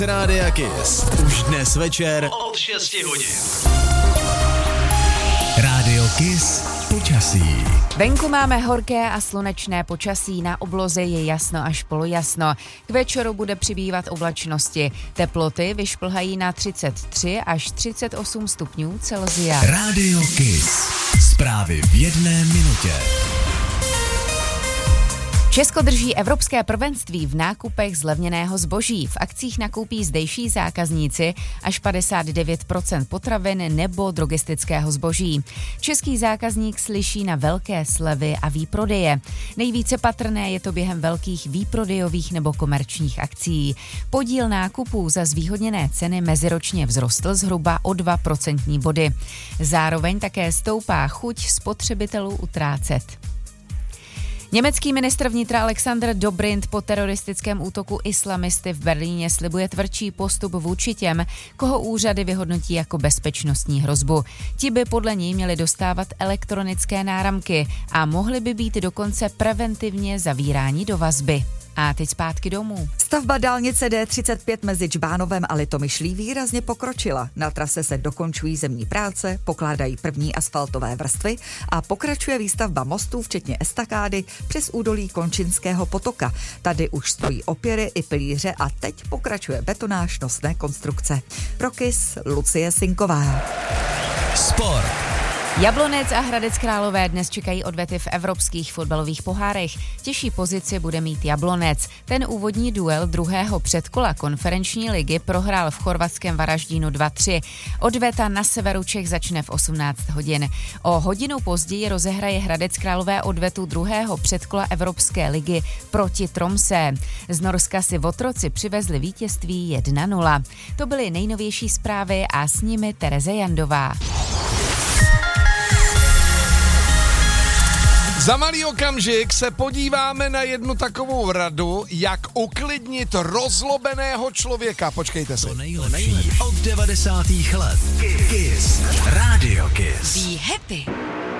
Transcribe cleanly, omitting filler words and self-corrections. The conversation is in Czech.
Rádia Kiss. Už dnes večer od 6 hodin. Rádio Kiss počasí. Venku máme horké a slunečné počasí, na obloze je jasno až polojasno. K večeru bude přibývat oblačnosti. Teploty vyšplhají na 33 až 38 stupňů Celsia. Rádio Kiss. Zprávy v jedné minutě. Česko drží evropské prvenství v nákupech zlevněného zboží. V akcích nakoupí zdejší zákazníci až 59% potravin nebo drogistického zboží. Český zákazník slyší na velké slevy a výprodeje. Nejvíce patrné je to během velkých výprodejových nebo komerčních akcí. Podíl nákupů za zvýhodněné ceny meziročně vzrostl zhruba o 2% body. Zároveň také stoupá chuť spotřebitelů utrácet. Německý ministr vnitra Alexander Dobrindt po teroristickém útoku islamisty v Berlíně slibuje tvrdší postup vůči těm, koho úřady vyhodnotí jako bezpečnostní hrozbu. Ti by podle něj měli dostávat elektronické náramky a mohli by být dokonce preventivně zavíráni do vazby. A teď zpátky domů. Stavba dálnice D35 mezi Džbánovem a Litomyšlí výrazně pokročila. Na trase se dokončují zemní práce, pokládají první asfaltové vrstvy a pokračuje výstavba mostů, včetně estakády, přes údolí Končinského potoka. Tady už stojí opěry i pilíře a teď pokračuje betonáž nosné konstrukce. Pro Kiss Lucie Sinková. Sport. Jablonec a Hradec Králové dnes čekají odvety v evropských fotbalových pohárech. Těžší pozici bude mít Jablonec. Ten úvodní duel druhého předkola konferenční ligy prohrál v chorvatském Varaždínu 2-3. Odveta na severu Čech začne v 18 hodin. O hodinu později rozehraje Hradec Králové odvetu druhého předkola Evropské ligy proti Tromsø. Z Norska si Votroci přivezli vítězství 1-0. To byly nejnovější zprávy a s nimi Tereze Jandová. Za malý okamžik se podíváme na jednu takovou radu, jak uklidnit rozlobeného člověka. Počkejte si. To nejlepší od 90. let. Kiss. Rádio Kiss. Be happy.